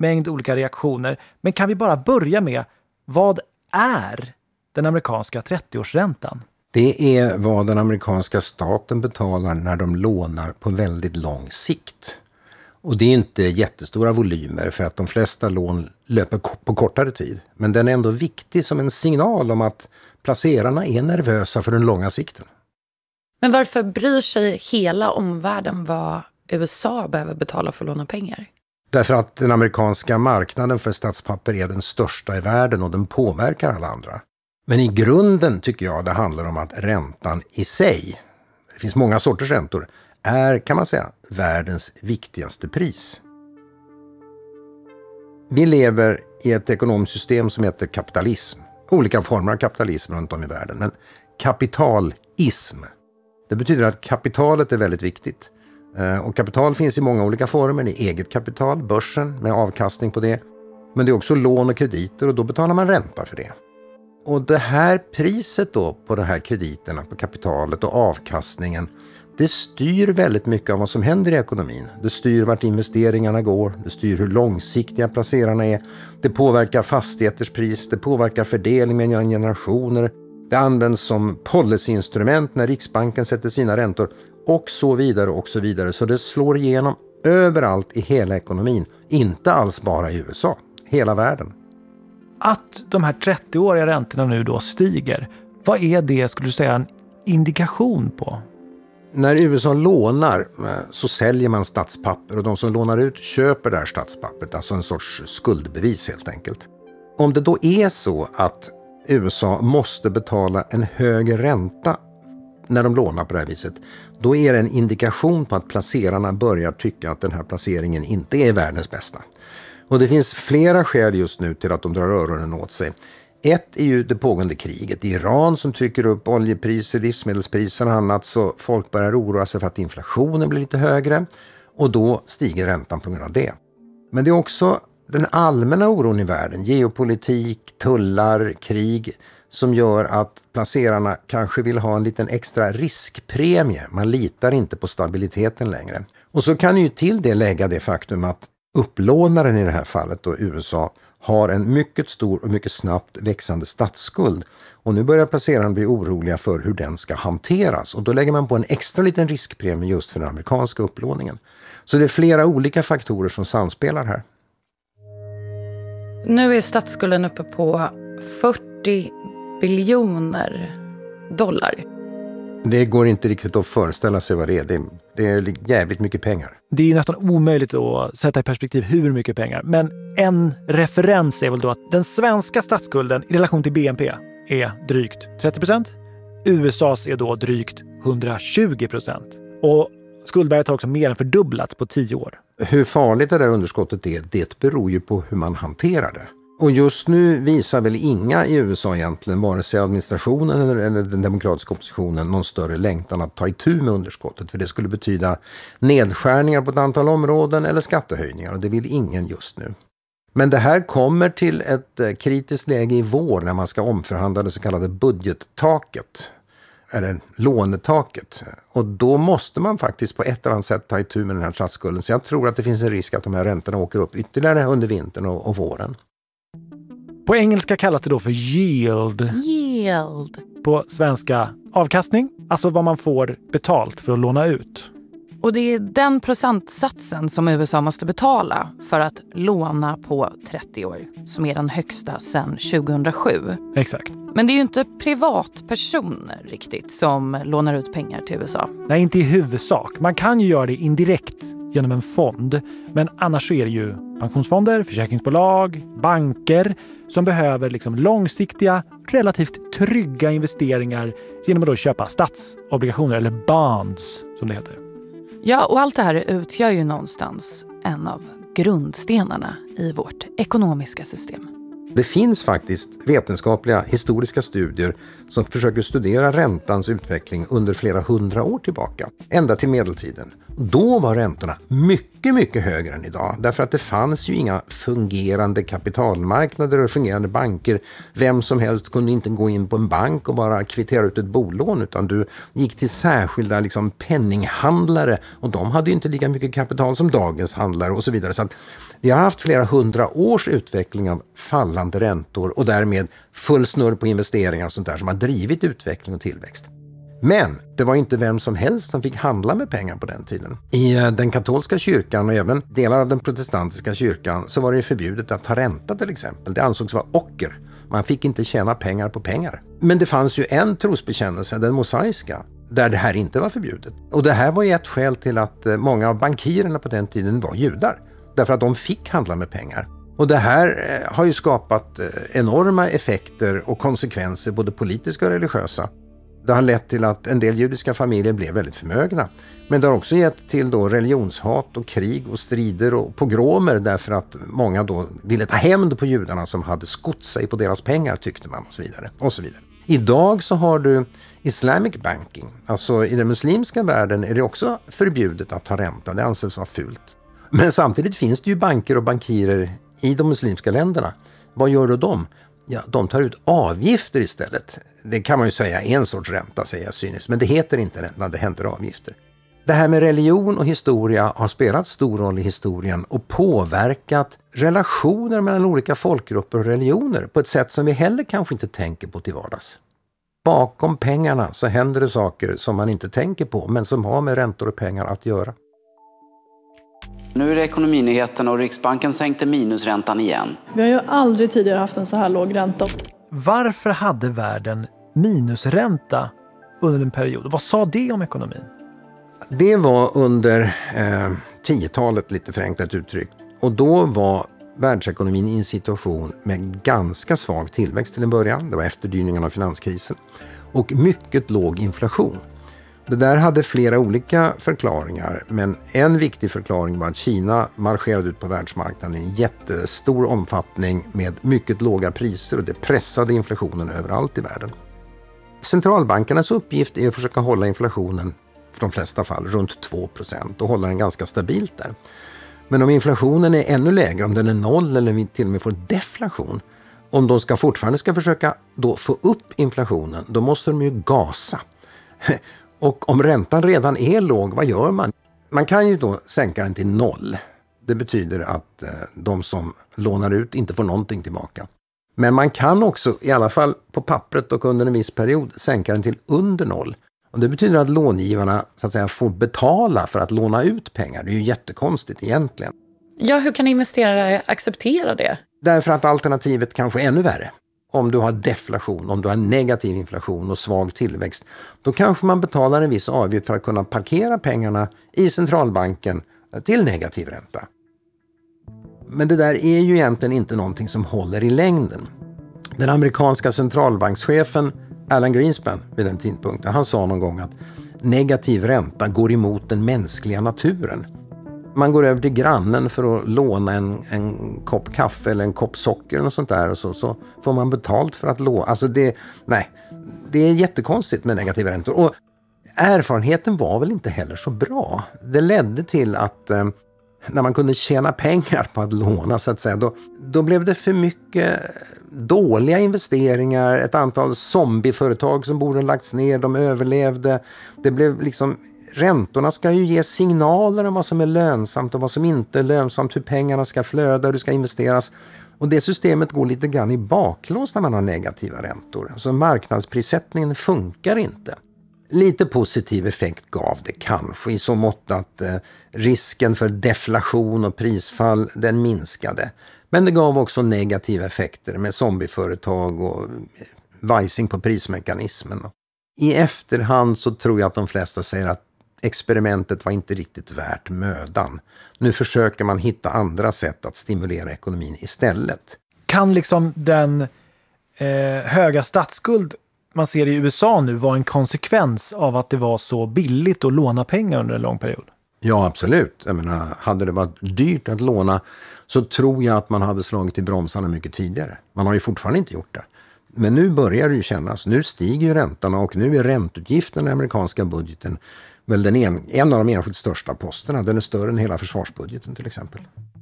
mängd olika reaktioner. Men kan vi bara börja med, vad är den amerikanska 30-årsräntan? Det är vad den amerikanska staten betalar när de lånar på väldigt lång sikt. Och det är inte jättestora volymer för att de flesta lån löper på kortare tid. Men den är ändå viktig som en signal om att placerarna är nervösa för den långa sikten. Men varför bryr sig hela omvärlden vad USA behöver betala för att låna pengar? Därför att den amerikanska marknaden för statspapper är den största i världen och den påverkar alla andra. Men i grunden tycker jag det handlar om att räntan i sig, det finns många sorters räntor, är, kan man säga, världens viktigaste pris. Vi lever i ett ekonomiskt system som heter kapitalism. Olika former av kapitalism runt om i världen. Men kapitalism, det betyder att kapitalet är väldigt viktigt. Och kapital finns i många olika former. Det är eget kapital, börsen med avkastning på det. Men det är också lån och krediter och då betalar man ränta för det. Och det här priset då på de här krediterna, på kapitalet och avkastningen, det styr väldigt mycket av vad som händer i ekonomin. Det styr vart investeringarna går, det styr hur långsiktiga placerarna är. Det påverkar fastigheters pris, det påverkar fördelning mellan generationer. Det används som policyinstrument när Riksbanken sätter sina räntor och så vidare och så vidare. Så det slår igenom överallt i hela ekonomin, inte alls bara i USA, hela världen. Att de här 30-åriga räntorna nu då stiger, vad är det, skulle du säga, en indikation på? När USA lånar så säljer man statspapper och de som lånar ut köper det här statspappret, alltså en sorts skuldbevis helt enkelt. Om det då är så att USA måste betala en högre ränta när de lånar på det här viset, då är det en indikation på att placerarna börjar tycka att den här placeringen inte är världens bästa. Och det finns flera skäl just nu till att de drar öronen åt sig. Ett är ju det pågående kriget i Iran som trycker upp oljepriser, livsmedelspriser och annat, så folk börjar oroa sig för att inflationen blir lite högre och då stiger räntan på grund av det. Men det är också den allmänna oron i världen, geopolitik, tullar, krig, som gör att placerarna kanske vill ha en liten extra riskpremie. Man litar inte på stabiliteten längre. Och så kan ju till det lägga det faktum att upplånaren i det här fallet då, USA, har en mycket stor och mycket snabbt växande statsskuld. Och nu börjar placerarna bli oroliga för hur den ska hanteras. Och då lägger man på en extra liten riskpremie just för den amerikanska upplåningen. Så det är flera olika faktorer som samspelar här. Nu är statsskulden uppe på 40 biljoner dollar. Det går inte riktigt att föreställa sig vad det är. Det är jävligt mycket pengar. Det är nästan omöjligt att sätta i perspektiv hur mycket pengar. Men en referens är väl då att den svenska statsskulden i relation till BNP är drygt 30%. USAs är då drygt 120%. Och skuldberget har också mer än fördubblats på 10 år. Hur farligt det där underskottet är, det beror ju på hur man hanterar det. Och just nu visar väl inga i USA egentligen, vare sig administrationen eller den demokratiska oppositionen, någon större längtan att ta itu med underskottet. För det skulle betyda nedskärningar på ett antal områden eller skattehöjningar, och det vill ingen just nu. Men det här kommer till ett kritiskt läge i vår när man ska omförhandla det så kallade budgettaket, eller lånetaket. Och då måste man faktiskt på ett eller annat sätt ta itu med den här statsskulden. Så jag tror att det finns en risk att de här räntorna åker upp ytterligare under vintern och våren. På engelska kallas det då för yield. Yield. På svenska avkastning, alltså vad man får betalt för att låna ut. Och det är den procentsatsen som USA måste betala för att låna på 30 år, som är den högsta sedan 2007. Exakt. Men det är ju inte privatpersoner riktigt som lånar ut pengar till USA. Nej, inte i huvudsak. Man kan ju göra det indirekt genom en fond. Men annars är det ju pensionsfonder, försäkringsbolag, banker som behöver liksom långsiktiga, relativt trygga investeringar genom att då köpa statsobligationer eller bonds som det heter. Ja, och allt det här utgör ju någonstans en av grundstenarna i vårt ekonomiska system. Det finns faktiskt vetenskapliga historiska studier som försöker studera räntans utveckling under flera 100 år tillbaka, ända till medeltiden. Då var räntorna mycket, mycket högre än idag, därför att det fanns ju inga fungerande kapitalmarknader och fungerande banker. Vem som helst kunde inte gå in på en bank och bara kvittera ut ett bolån, utan du gick till särskilda penninghandlare, och de hade ju inte lika mycket kapital som dagens handlare och så vidare. Så att vi har haft flera 100 års utveckling av fallande räntor och därmed full snurr på investeringar och sånt där som har drivit utveckling och tillväxt. Men det var inte vem som helst som fick handla med pengar på den tiden. I den katolska kyrkan och även delar av den protestantiska kyrkan så var det förbjudet att ta ränta till exempel. Det ansågs vara ocker. Man fick inte tjäna pengar på pengar. Men det fanns ju en trosbekännelse, den mosaiska, där det här inte var förbjudet. Och det här var ju ett skäl till att många av bankirerna på den tiden var judar. Därför att de fick handla med pengar. Och det här har ju skapat enorma effekter och konsekvenser, både politiska och religiösa. Det har lett till att en del judiska familjer blev väldigt förmögna. Men det har också gett till då religionshat och krig och strider och pogromer, därför att många då ville ta hämnd på judarna som hade skott sig på deras pengar, tyckte man, och så vidare. Och så vidare. Idag så har du Islamic banking. Alltså i den muslimska världen är det också förbjudet att ta ränta. Det anses vara fult. Men samtidigt finns det ju banker och bankirer i de muslimska länderna. Vad gör då de? Ja, de tar ut avgifter istället. Det kan man ju säga är en sorts ränta, säger jag cyniskt. Men det heter inte ränta, det heter avgifter. Det här med religion och historia har spelat stor roll i historien och påverkat relationer mellan olika folkgrupper och religioner på ett sätt som vi heller kanske inte tänker på till vardags. Bakom pengarna så händer det saker som man inte tänker på, men som har med räntor och pengar att göra. Nu är det ekonominyheten och Riksbanken sänkte minusräntan igen. Vi har ju aldrig tidigare haft en så här låg ränta. Varför hade världen minusränta under en period? Vad sa det om ekonomin? Det var under 10-talet, lite förenklat uttryckt. Och då var världsekonomin i en situation med ganska svag tillväxt till en början. Det var efterdyningarna av finanskrisen. Och mycket låg inflation. Det där hade flera olika förklaringar, men en viktig förklaring var att Kina marscherade ut på världsmarknaden i en jättestor omfattning med mycket låga priser, och det pressade inflationen överallt i världen. Centralbankernas uppgift är att försöka hålla inflationen, för de flesta fall, runt 2% och hålla den ganska stabilt där. Men om inflationen är ännu lägre, om den är 0 eller vi till och med får deflation, om de fortfarande ska försöka då få upp inflationen, då måste de ju gasa. Och om räntan redan är låg, vad gör man? Man kan ju då sänka den till 0. Det betyder att de som lånar ut inte får någonting tillbaka. Men man kan också, i alla fall på pappret och under en viss period, sänka den till under 0. Och det betyder att långivarna så att säga får betala för att låna ut pengar. Det är ju jättekonstigt egentligen. Ja, hur kan investerare acceptera det? Därför att alternativet kanske är ännu värre. Om du har deflation, om du har negativ inflation och svag tillväxt, då kanske man betalar en viss avgift för att kunna parkera pengarna i centralbanken till negativ ränta. Men det där är ju egentligen inte någonting som håller i längden. Den amerikanska centralbankschefen Alan Greenspan vid den tidpunkten, han sa någon gång att negativ ränta går emot den mänskliga naturen. Man går över till grannen för att låna en kopp kaffe eller en kopp socker eller något sånt där, och så får man betalt för att låna. Alltså det är jättekonstigt med negativa räntor. Och erfarenheten var väl inte heller så bra. Det ledde till att när man kunde tjäna pengar på att låna så att säga, då blev det för mycket dåliga investeringar. Ett antal zombieföretag som borde ha lagts ner, de överlevde. Det blev räntorna ska ju ge signaler om vad som är lönsamt och vad som inte är lönsamt, hur pengarna ska flöda, hur det ska investeras. Och det systemet går lite grann i baklås när man har negativa räntor. Alltså marknadsprissättningen funkar inte. Lite positiv effekt gav det kanske i så mått att risken för deflation och prisfall den minskade. Men det gav också negativa effekter med zombieföretag och vajsing på prismekanismen. I efterhand så tror jag att de flesta säger att experimentet var inte riktigt värt mödan. Nu försöker man hitta andra sätt att stimulera ekonomin istället. Kan den höga statsskuld man ser i USA nu vara en konsekvens av att det var så billigt att låna pengar under en lång period? Ja, absolut. Jag menar, hade det varit dyrt att låna så tror jag att man hade slagit i bromsarna mycket tidigare. Man har ju fortfarande inte gjort det. Men nu börjar det ju kännas. Nu stiger ju räntorna och nu är ränteutgiften i den amerikanska budgeten väl en av de enskilt största posterna. Den är större än hela försvarsbudgeten till exempel.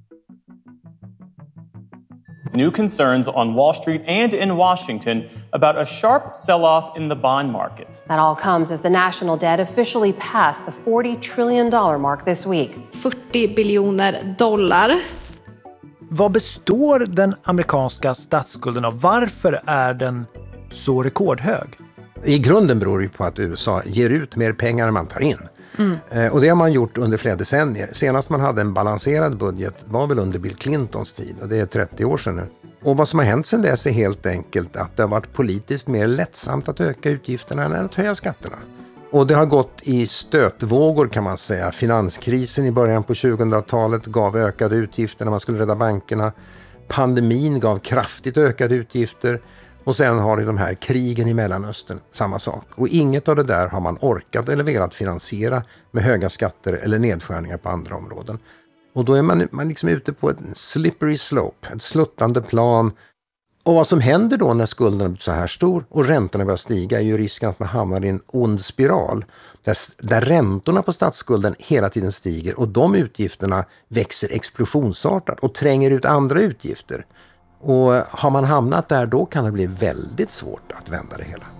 New concerns on Wall Street and in Washington about a sharp sell-off in the bond market. That all comes as the national debt officially passed the $40 trillion mark this week. 40 biljoner dollar. Vad består den amerikanska statsskulden av? Varför är den så rekordhög? I grunden beror det på att USA ger ut mer pengar än man tar in. Och det har man gjort under flera decennier. Senast man hade en balanserad budget var väl under Bill Clintons tid, och det är 30 år sedan nu. Och vad som har hänt sedan dess är helt enkelt att det har varit politiskt mer lättsamt att öka utgifterna än att höja skatterna. Och det har gått i stötvågor kan man säga. Finanskrisen i början på 2000-talet gav ökade utgifter när man skulle rädda bankerna. Pandemin gav kraftigt ökade utgifter. Och sen har det de här krigen i Mellanöstern, samma sak. Och inget av det där har man orkat eller velat finansiera med höga skatter eller nedskärningar på andra områden. Och då är man liksom ute på ett slippery slope, ett sluttande plan. Och vad som händer då när skulden blir så här stor och räntorna börjar stiga är ju risken att man hamnar i en ond spiral. Där räntorna på statsskulden hela tiden stiger och de utgifterna växer explosionsartat och tränger ut andra utgifter. Och har man hamnat där då kan det bli väldigt svårt att vända det hela.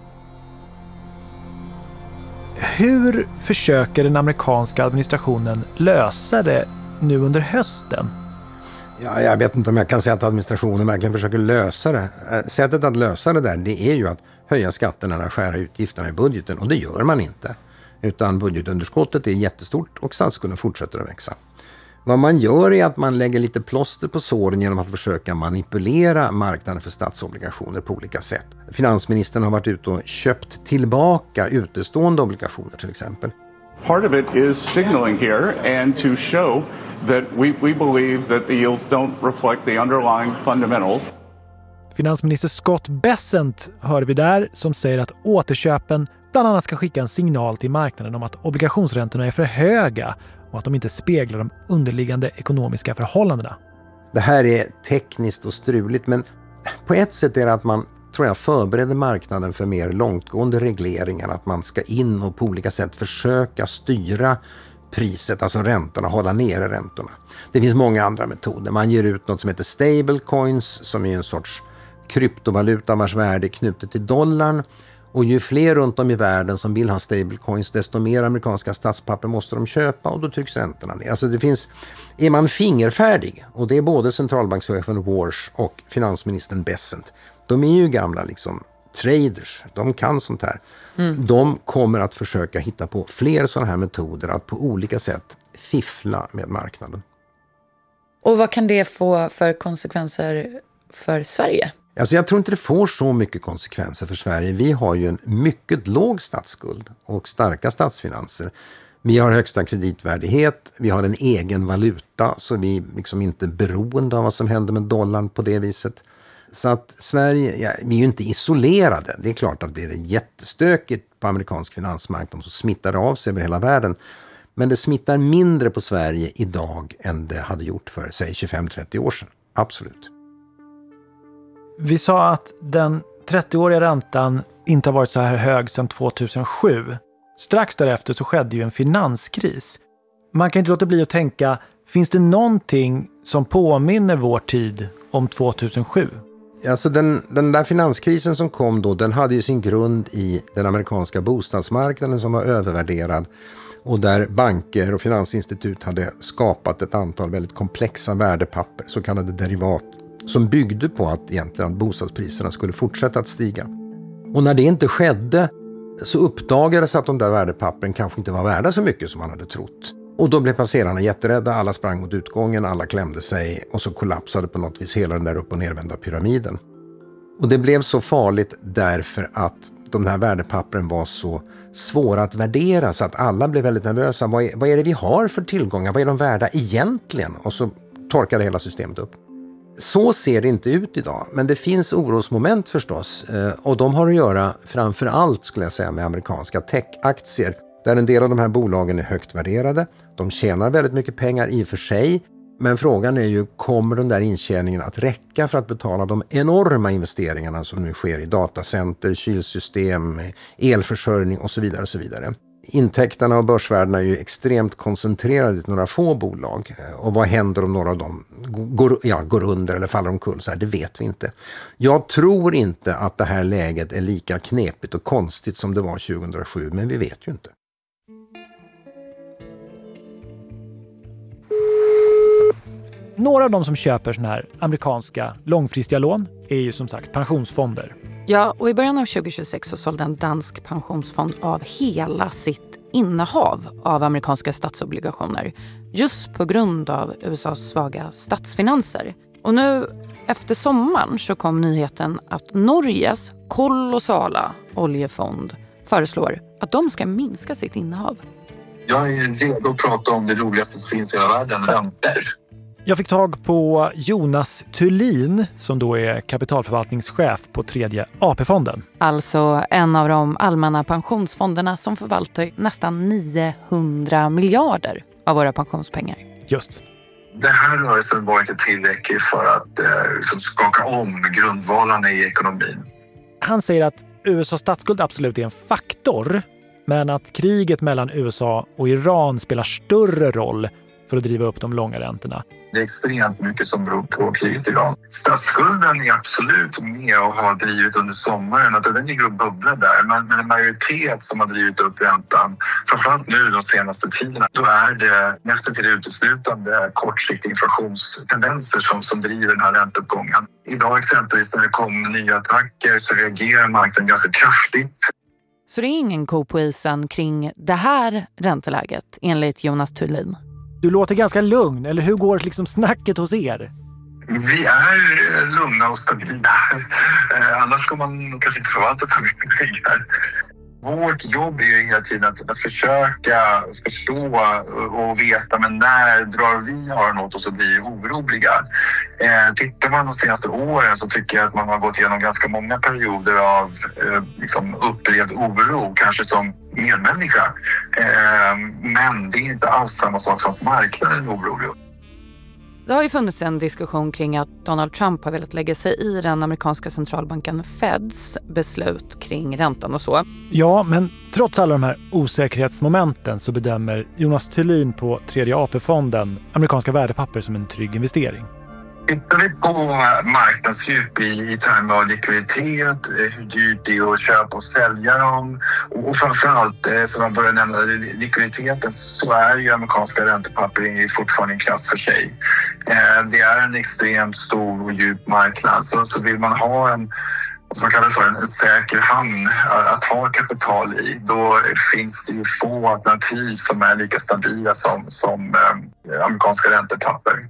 Hur försöker den amerikanska administrationen lösa det nu under hösten? Ja, jag vet inte om jag kan säga att administrationen verkligen försöker lösa det. Sättet att lösa det där, det är ju att höja skatterna och skära utgifterna i budgeten. Och det gör man inte. Utan budgetunderskottet är jättestort och statsskulden fortsätter att växa. Vad man gör är att man lägger lite plåster på såren genom att försöka manipulera marknaden för statsobligationer på olika sätt. Finansministern har varit ute och köpt tillbaka utestående obligationer till exempel. Part of it is signaling here and to show that we believe that the yields don't reflect the underlying fundamentals. Finansminister Scott Bessent hör vi där som säger att återköpen bland annat ska skicka en signal till marknaden om att obligationsräntorna är för höga och att de inte speglar de underliggande ekonomiska förhållandena. Det här är tekniskt och struligt, men på ett sätt är det att man, tror jag, förbereder marknaden för mer långtgående regleringar, att man ska in och på olika sätt försöka styra priset, alltså räntorna, hålla nere räntorna. Det finns många andra metoder. Man ger ut något som heter stablecoins, som är en sorts kryptovaluta vars värde är knutet till dollarn. Och ju fler runt om i världen som vill ha stablecoins, desto mer amerikanska statspapper måste de köpa och då trycks räntorna ner. Alltså det finns, är man fingerfärdig, och det är både centralbankschefen Warsh och finansministern Bessent, de är ju gamla liksom traders, de kan sånt här. De kommer att försöka hitta på fler sådana här metoder att på olika sätt fiffla med marknaden. Och vad kan det få för konsekvenser för Sverige? Alltså jag tror inte det får så mycket konsekvenser för Sverige. Vi har ju en mycket låg statsskuld och starka statsfinanser. Vi har högsta kreditvärdighet, vi har en egen valuta, så vi liksom inte är beroende av vad som händer med dollarn på det viset. Så att Sverige, ja, vi är ju inte isolerade. Det är klart att blir det jättestökigt på amerikansk finansmarknad så smittar det av sig över hela världen. Men det smittar mindre på Sverige idag än det hade gjort för, säg, 25-30 år sedan. Absolut. Vi sa att den 30-åriga räntan inte har varit så här hög sedan 2007. Strax därefter så skedde ju en finanskris. Man kan inte låta bli att tänka, finns det någonting som påminner vår tid om 2007? Alltså den där finanskrisen som kom då, den hade ju sin grund i den amerikanska bostadsmarknaden som var övervärderad. Och där banker och finansinstitut hade skapat ett antal väldigt komplexa värdepapper, så kallade derivat, som byggde på att egentligen bostadspriserna skulle fortsätta att stiga. Och när det inte skedde så uppdagades att de där värdepappren kanske inte var värda så mycket som man hade trott. Och då blev placerarna jätterädda, alla sprang mot utgången, alla klämde sig och så kollapsade på något vis hela den där upp- och nervända pyramiden. Och det blev så farligt därför att de här värdepappren var så svåra att värdera så att alla blev väldigt nervösa. Vad är det vi har för tillgångar? Vad är de värda egentligen? Och så torkade hela systemet upp. Så ser det inte ut idag, men det finns orosmoment förstås, och de har att göra framför allt, skulle jag säga, med amerikanska tech-aktier. där en del av de här bolagen är högt värderade. De tjänar väldigt mycket pengar i och för sig, men frågan är ju, kommer den där intjäningen att räcka för att betala de enorma investeringarna som nu sker i datacenter, kylsystem, elförsörjning och så vidare och så vidare. Intäkterna och börsvärdena är ju extremt koncentrerade till några få bolag. Och vad händer om några av dem går under eller faller omkull? Så här, det vet vi inte. Jag tror inte att det här läget är lika knepigt och konstigt som det var 2007, men vi vet ju inte. Några av de som köper såna här amerikanska långfristiga lån är ju som sagt pensionsfonder. Ja, och i början av 2026 så sålde en dansk pensionsfond av hela sitt innehav av amerikanska statsobligationer just på grund av USAs svaga statsfinanser. Och nu efter sommaren så kom nyheten att Norges kolossala oljefond föreslår att de ska minska sitt innehav. Jag är redo att prata om det roligaste som finns i hela världen, räntor. Jag fick tag på Jonas Thulin som då är kapitalförvaltningschef på tredje AP-fonden. Alltså en av de allmänna pensionsfonderna som förvaltar nästan 900 miljarder av våra pensionspengar. Just. Den här rörelsen var inte tillräcklig för att skaka om grundvalarna i ekonomin. Han säger att USAs statsskuld absolut är en faktor, men att kriget mellan USA och Iran spelar större roll för att driva upp de långa räntorna. Det är extremt mycket som beror på kriget i Iran. Statsskulden är absolut med och har drivit under sommaren. Att den ligger och bubblar där. Men en majoritet som har drivit upp räntan, framförallt nu de senaste tiderna, då är det nästan till uteslutande kortsiktiga inflationstendenser som driver den här ränteuppgången. Idag exempelvis när det kommer nya attacker så reagerar marknaden ganska kraftigt. Så det är ingen ko på isen kring det här ränteläget enligt Jonas Thulin? Du låter ganska lugn, eller hur går liksom snacket hos er? Vi är lugna och stabila. Annars ska man kanske inte förvalta så mycket pengar. Vårt jobb är ju hela tiden att försöka förstå och veta, men när drar vi öronen åt oss och blir oroliga? Tittar man de senaste åren så tycker jag att man har gått igenom ganska många perioder av upplevd oro, kanske som medmänniska. Men det är inte alls samma sak som att marknaden är orolig. Det har ju funnits en diskussion kring att Donald Trump har velat lägga sig i den amerikanska centralbanken Feds beslut kring räntan och så. Ja, men trots alla de här osäkerhetsmomenten så bedömer Jonas Thulin på tredje AP-fonden amerikanska värdepapper som en trygg investering. Tittar vi på marknadsdjup i termer av likviditet, hur dyrt det är att köpa och sälja dem och framförallt, som jag började nämna, likviditeten, så är ju amerikanska räntepapper fortfarande en klass för sig. Det är en extremt stor och djup marknad, så vill man ha en, som man kallar för en säker hamn att ha kapital i, då finns det ju få alternativ som är lika stabila som amerikanska räntepapper.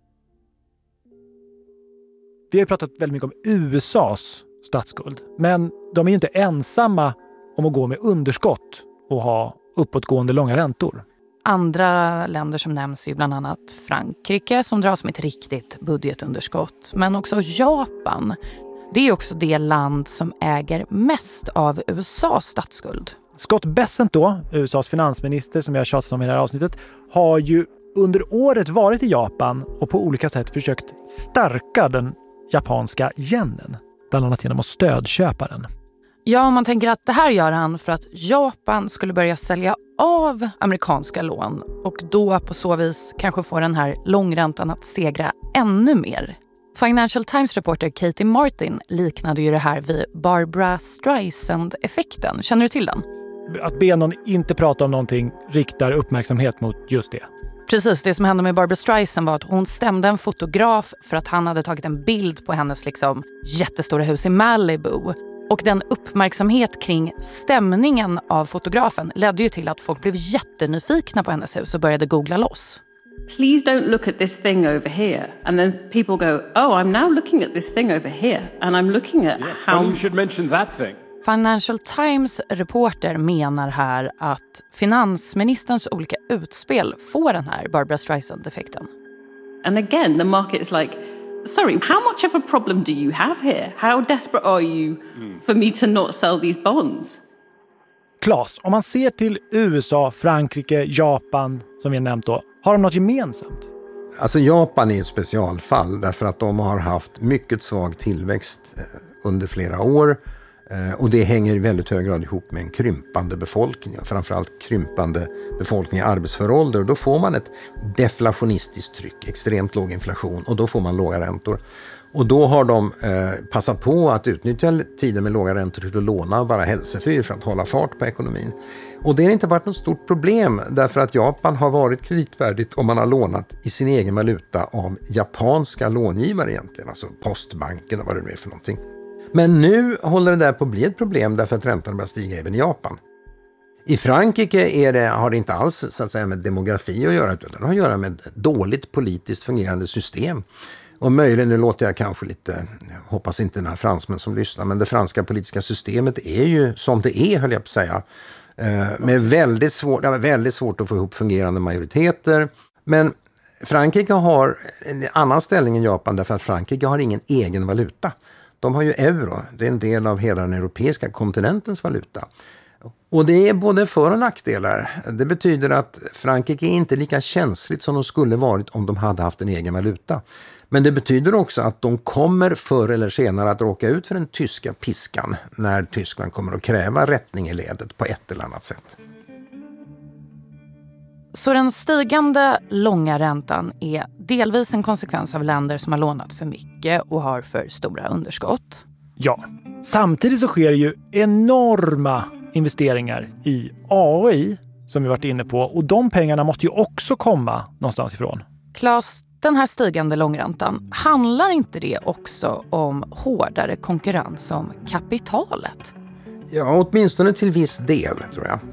Vi har pratat väldigt mycket om USAs statsskuld, men de är ju inte ensamma om att gå med underskott och ha uppåtgående långa räntor. Andra länder som nämns är bland annat Frankrike som dras med ett riktigt budgetunderskott, men också Japan. Det är också det land som äger mest av USAs statsskuld. Scott Bessent då, USAs finansminister som vi har tjatat om i det här avsnittet, har ju under året varit i Japan och på olika sätt försökt stärka den japanska yenen, bland annat genom att stödköpa den. Ja, man tänker att det här gör han för att Japan skulle börja sälja av amerikanska lån och då på så vis kanske få den här långräntan att stegra ännu mer. Financial Times-reporter Katie Martin liknade ju det här vid Barbra Streisand-effekten. Känner du till den? Att be någon inte prata om någonting riktar uppmärksamhet mot just det. Precis, det som hände med Barbra Streisand var att hon stämde en fotograf för att han hade tagit en bild på hennes jättestora hus i Malibu. Och den uppmärksamhet kring stämningen av fotografen ledde ju till att folk blev jättenyfikna på hennes hus och började googla loss. Please don't look at this thing over here. And then people go, oh, I'm now looking at this thing over here. And I'm looking at how... Well, you should mention that thing. Financial Times reporter menar här att finansministerns olika utspel får den här Barbra Streisand-effekten. And again, the market is like, sorry, how much of a problem do you have here? How desperate are you for me to not sell these bonds? Claes, om man ser till USA, Frankrike, Japan som vi har nämnt då, har de något gemensamt? Alltså Japan är ett specialfall därför att de har haft mycket svag tillväxt under flera år. Och det hänger i väldigt hög grad ihop med en krympande befolkning. Framförallt krympande befolkning i arbetsför ålder. Och då får man ett deflationistiskt tryck, extremt låg inflation. Och då får man låga räntor. Och då har de passat på att utnyttja tiden med låga räntor till att låna och bara hälsefyr för att hålla fart på ekonomin. Och det har inte varit något stort problem därför att Japan har varit kreditvärdigt om man har lånat i sin egen valuta av japanska långivare egentligen. Alltså postbanken och vad det nu är för någonting. Men nu håller det där på att bli ett problem därför att räntan börjar stiga även i Japan. I Frankrike har det inte alls så att säga med demografi att göra utan det har att göra med dåligt politiskt fungerande system. Och möjligen, nu låter jag kanske lite, hoppas inte den här fransmän som lyssnar, men det franska politiska systemet är ju som det är, höll jag på att säga. Med väldigt svårt att få ihop fungerande majoriteter. Men Frankrike har en annan ställning än Japan därför att Frankrike har ingen egen valuta. De har ju euro, det är en del av hela den europeiska kontinentens valuta. Och det är både för- och nackdelar. Det betyder att Frankrike är inte lika känsligt som de skulle varit om de hade haft en egen valuta. Men det betyder också att de kommer förr eller senare att råka ut för den tyska piskan när Tyskland kommer att kräva rättning i ledet på ett eller annat sätt. Så den stigande långa räntan är delvis en konsekvens av länder som har lånat för mycket och har för stora underskott. Ja, samtidigt så sker ju enorma investeringar i AI som vi varit inne på och de pengarna måste ju också komma någonstans ifrån. Claes, den här stigande långräntan, handlar inte det också om hårdare konkurrens om kapitalet? Ja, åtminstone till viss del tror jag.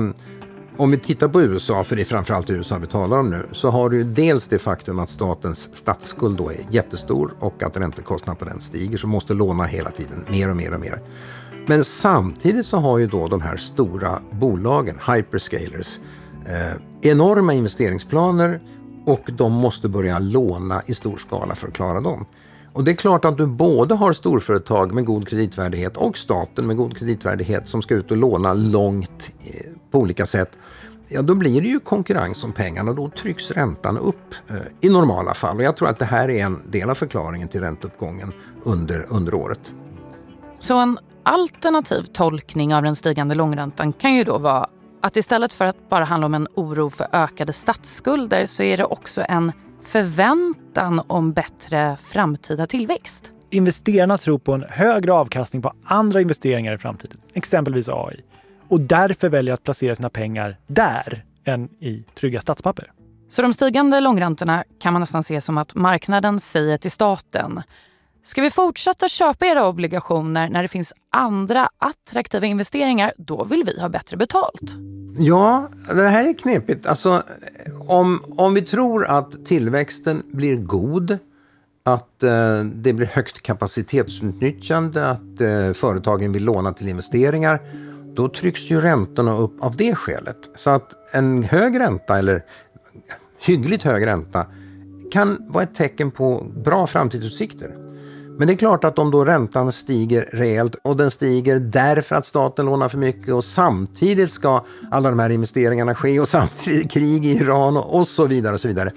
Om vi tittar på USA, för det är framförallt USA vi talar om nu, så har du dels det faktum att statens statsskuld då är jättestor och att räntekostnaden på den stiger så måste låna hela tiden mer och mer och mer. Men samtidigt så har ju då de här stora bolagen, hyperscalers, enorma investeringsplaner och de måste börja låna i stor skala för att klara dem. Och det är klart att du både har storföretag med god kreditvärdighet och staten med god kreditvärdighet som ska ut och låna långt på olika sätt. Ja, då blir det ju konkurrens om pengarna och då trycks räntan upp i normala fall. Och jag tror att det här är en del av förklaringen till ränteuppgången under året. Så en alternativ tolkning av den stigande långräntan kan ju då vara att istället för att bara handla om en oro för ökade statsskulder så är det också en förväntan om bättre framtida tillväxt. Investerarna tror på en högre avkastning på andra investeringar i framtiden, exempelvis AI. Och därför väljer att placera sina pengar där än i trygga statspapper. Så de stigande långräntorna kan man nästan se som att marknaden säger till staten: ska vi fortsätta köpa era obligationer när det finns andra attraktiva investeringar, då vill vi ha bättre betalt. Ja, det här är knepigt. Alltså, om vi tror att tillväxten blir god, att det blir högt kapacitetsutnyttjande, att företagen vill låna till investeringar, då trycks ju räntorna upp av det skälet. Så att en hög ränta eller hyggligt hög ränta kan vara ett tecken på bra framtidsutsikter. Men det är klart att om då räntan stiger rejält och den stiger därför att staten lånar för mycket och samtidigt ska alla de här investeringarna ske och samtidigt krig i Iran och så vidare och så vidare.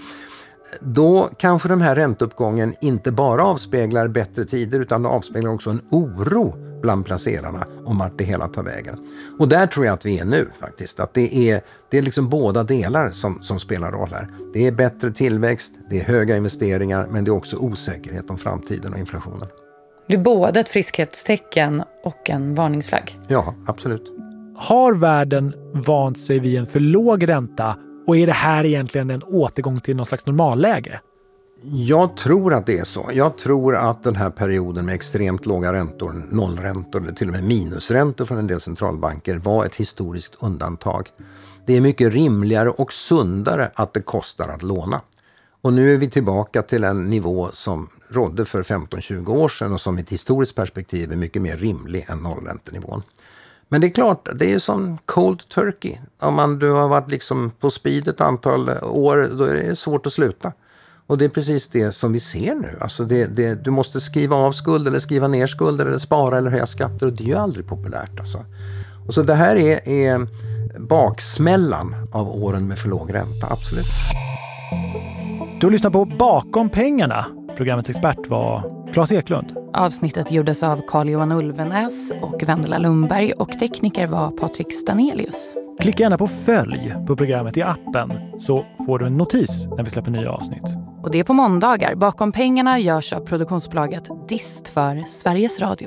Då kanske den här ränteuppgången inte bara avspeglar bättre tider utan avspeglar också en oro bland placerarna om vart det hela tar vägen. Och där tror jag att vi är nu faktiskt. Att det är liksom båda delar som spelar roll här. Det är bättre tillväxt, det är höga investeringar men det är också osäkerhet om framtiden och inflationen. Det är både ett friskhetstecken och en varningsflagg. Ja, absolut. Har världen vant sig vid en för låg ränta och är det här egentligen en återgång till någon slags normalläge? Jag tror att det är så. Jag tror att den här perioden med extremt låga räntor, nollräntor eller till och med minusräntor från en del centralbanker var ett historiskt undantag. Det är mycket rimligare och sundare att det kostar att låna. Och nu är vi tillbaka till en nivå som rådde för 15-20 år sedan och som i ett historiskt perspektiv är mycket mer rimlig än nollräntenivån. Men det är klart, det är ju som cold turkey. Om du har varit liksom på speed ett antal år, då är det svårt att sluta. Och det är precis det som vi ser nu. Alltså du måste skriva av skulder eller skriva ner skulder eller spara eller höja skatter och det är ju aldrig populärt. Alltså. Och så det här är baksmällan av åren med för låg ränta, absolut. Du lyssnar på Bakom pengarna. Programmets expert var Claes Eklund. Avsnittet gjordes av Carl-Johan Ulvenäs och Vendela Lundberg och tekniker var Patrik Stanelius. Klicka gärna på följ på programmet i appen så får du en notis när vi släpper nya avsnitt. Och det är på måndagar. Bakom pengarna görs av produktionsbolaget Dist för Sveriges Radio.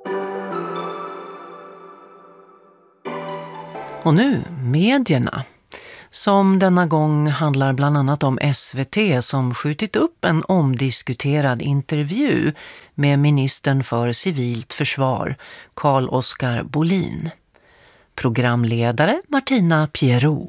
Och nu medierna. Som denna gång handlar bland annat om SVT som skjutit upp en omdiskuterad intervju med ministern för civilt försvar, Carl-Oskar Bolin. Programledare Martina Pierrot.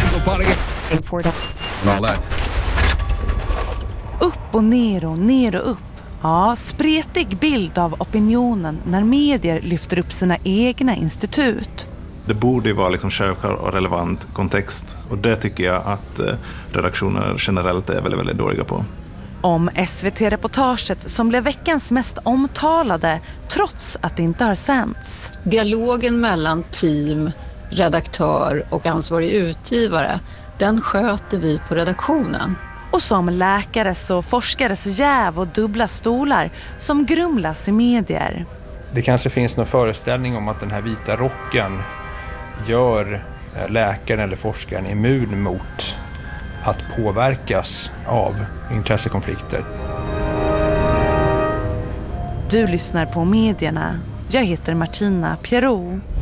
Upp och ner och upp. Ja, spretig bild av opinionen när medier lyfter upp sina egna institut. Det borde ju vara liksom självklar och relevant kontext. Och det tycker jag att redaktioner generellt är väldigt, väldigt dåliga på. Om SVT-reportaget som blev veckans mest omtalade trots att det inte har sänts. Dialogen mellan team, redaktör och ansvarig utgivare, den sköter vi på redaktionen. Och som läkares och forskares jäv och dubbla stolar som grumlas i medier. Det kanske finns någon föreställning om att den här vita rocken gör läkaren eller forskaren immun mot att påverkas av intressekonflikter. Du lyssnar på medierna. Jag heter Martina Pierrot.